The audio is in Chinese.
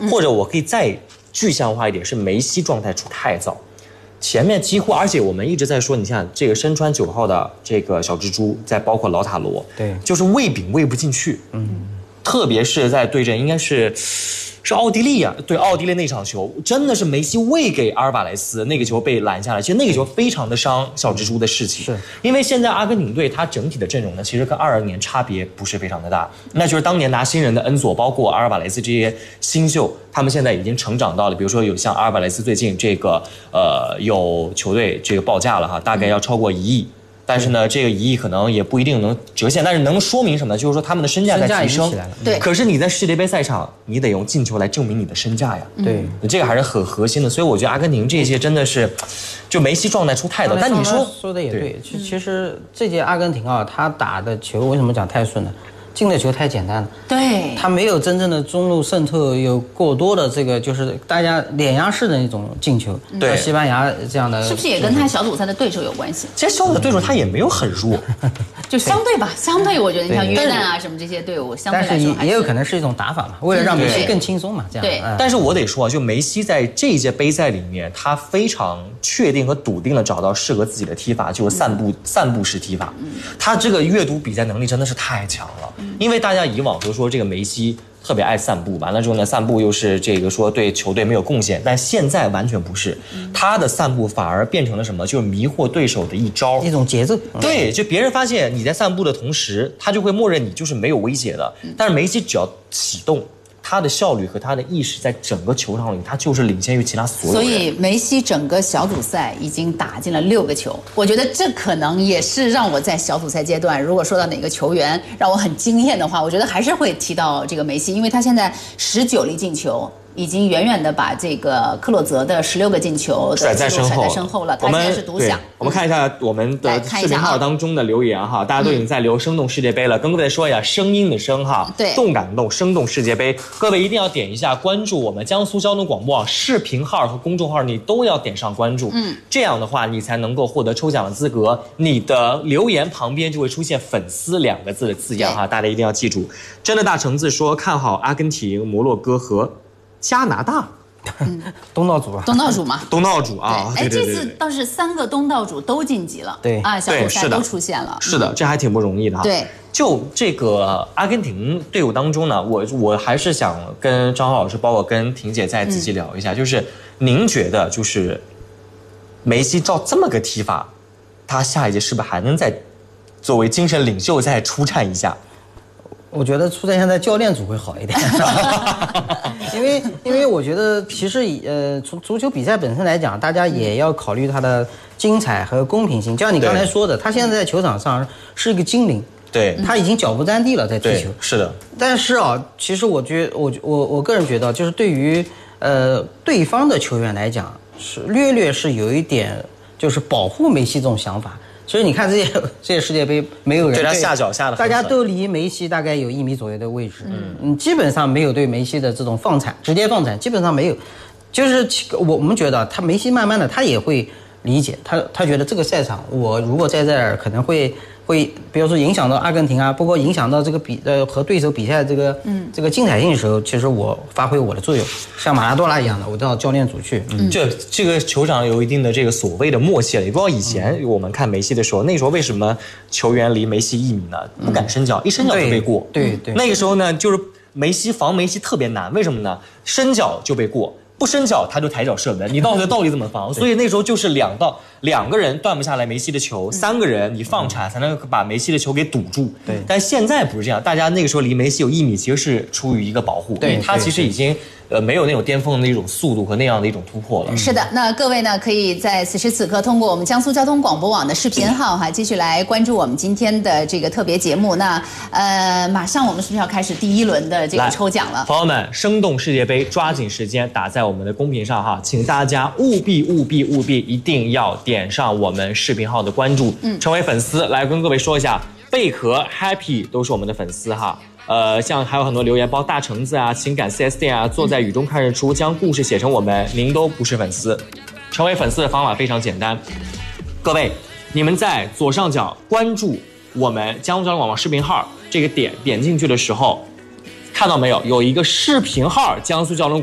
或者我可以再具象化一点，是梅西状态出太早。前面几乎，而且我们一直在说，你像这个身穿9号的这个小蜘蛛，再包括老塔罗， 对， 就是喂饼喂不进去，特别是在对阵应该是奥地利啊，对奥地利那场球，真的是梅西喂给阿尔瓦雷斯那个球被拦下来，其实那个球非常的伤小蜘蛛的士气， 是因为现在阿根廷队它整体的阵容呢，其实跟22年差别不是非常的大，那就是当年拿新人的恩佐，包括阿尔瓦雷斯这些新秀，他们现在已经成长到了，比如说有像阿尔瓦雷斯最近这个有球队这个报价了哈，大概要超过1亿。但是呢，这个1亿可能也不一定能折现，但是能说明什么呢？就是说他们的身价在提升。 对。 可是你在世界杯赛场，你得用进球来证明你的身价呀。 对。 这个还是很核心的，所以我觉得阿根廷这些真的是，就梅西状态出太早。但你说的也对，其实这届阿根廷啊，他打的球为什么讲太顺呢？进的球太简单了， 对， 他没有真正的中路渗透，有过多的这个就是大家碾压式的那种进球。 对， 西班牙这样的， 是不是也跟他小组赛的对手有关系？ 其实小组的对手他也没有很弱， 就相对吧，相对我觉得你像约旦啊什么这些队伍，相对来说但是也有可能是一种打法嘛，为了让梅西更轻松嘛，这样。 对， 但是我得说啊，就梅西在这一届杯赛里面，他非常确定和笃定的找到适合自己的踢法，就是散步式踢法。他这个阅读比赛能力真的是太强了，因为大家以往都说这个梅西特别爱散步，完了之后呢，散步又是这个说对球队没有贡献，但现在完全不是，他的散步反而变成了什么？就是迷惑对手的一招， 一种节奏。 对，就别人发现你在散步的同时，他就会默认你就是没有威胁的。但是梅西只要启动，他的效率和他的意识在整个球场里，他就是领先于其他所有人。 所以梅西整个小组赛已经打进了6个球，我觉得这可能也是让我在小组赛阶段，如果说到哪个球员让我很惊艳的话，我觉得还是会提到这个梅西，因为他现在19粒进球。已经远远的把这个克洛泽的16个进球甩在身后了，他现在是独享。 我们看一下我们的视频号当中的留言哈，大家都已经在留生动世界杯了，跟各位说一下声音的声哈， 对， 动感的动，生动世界杯，各位一定要点一下关注我们江苏交通广播视频号和公众号，你都要点上关注，这样的话你才能够获得抽奖的资格，你的留言旁边就会出现粉丝2个字的字样哈，大家一定要记住。真的大橙子说看好阿根廷、摩洛哥和加拿大， 东道主啊， 东道主嘛， 东道主啊， 哎，这次倒是3个东道主都晋级了， 对啊，小组赛都出现了， 是的，这还挺不容易的哈。 对， 就这个阿根廷队伍当中呢，我还是想跟张浩老师，包括跟婷姐再仔细聊一下，就是您觉得就是梅西照这么个踢法，他下一届是不是还能再作为精神领袖再出战一下？ 我觉得出战现在教练组会好一点，因为我觉得其实从足球比赛本身来讲，大家也要考虑它的精彩和公平性。就像你刚才说的，他现在在球场上是一个精灵， 对， 他已经脚不沾地了，在踢球。 是的。 但是啊，其实我觉得我个人觉得，就是对于对方的球员来讲，是略是有一点就是保护梅西这种想法。其实你看这届世界杯，没有人对他下脚下的， 大家都离梅西大概有1米左右的位置，基本上没有对梅西的这种直接放铲，基本上没有。就是我们觉得他梅西慢慢的他也会理解，他觉得这个赛场我如果在这儿可能会比如说影响到阿根廷啊，包括影响到这个和对手比赛这个精彩性的时候，其实我发挥我的作用，像马拉多纳一样的，我到教练组去。 这个球场有一定的这个所谓的默契了。也不知道以前我们看梅西的时候，那时候为什么球员离梅西1米呢？不敢伸脚，一伸脚就被过。 对， 那个时候呢，就是防梅西特别难，为什么呢？伸脚就被过。不伸脚他就抬脚射门，你到底怎么防？所以那时候就是两个人断不下来梅西的球，3个人你放铲才能把梅西的球给堵住。 对， 但现在不是这样，大家那个时候离梅西有1米，其实是出于一个保护， 对， 他其实已经没有那种巅峰的那种速度和那样的一种突破了。 是的，那各位呢可以在此时此刻通过我们江苏交通广播网的视频号哈，继续来关注我们今天的这个特别节目。那马上我们是不是要开始第1轮的这个抽奖了？ 朋友们，生动世界杯，抓紧时间打在我们的公屏上哈，请大家务必一定要点上我们视频号的关注，成为粉丝。来跟各位说一下，贝壳 Happy 都是我们的粉丝哈。像还有很多留言，包括大橙子啊、情感 4S 店啊、坐在雨中看日出、将故事写成我们，您都不是粉丝。成为粉丝的方法非常简单，各位，你们在左上角关注我们江苏交通广播视频号这个点进去的时候，看到没有？有一个视频号江苏交通